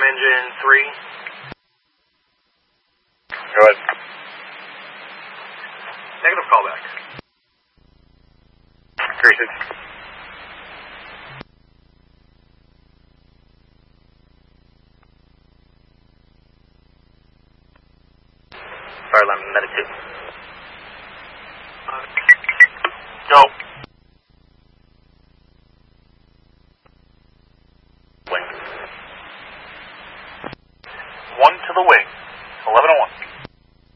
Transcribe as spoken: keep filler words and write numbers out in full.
engine three. Go ahead. Negative callback. three six. Fire alarm medic two. Go. Wing. One to the wing. eleven oh one.